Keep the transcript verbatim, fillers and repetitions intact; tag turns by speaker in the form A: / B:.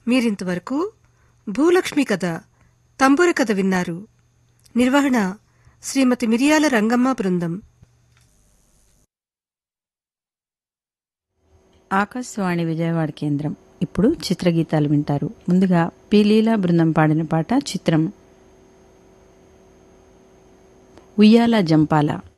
A: మీరింతవరకు భూలక్ష్మి కథ తంబుర కథ విన్నారు. నిర్వహణ శ్రీమతి మిరియాల రంగమ్మ బృందం.
B: ఆకాశవాణి విజయవాడ కేంద్రం. ఇప్పుడు చిత్రగీతాలు వింటారు. ముందుగా పి లీలా బృందం పాడిన పాట. చిత్రం ఉయ్యాల జంపాల.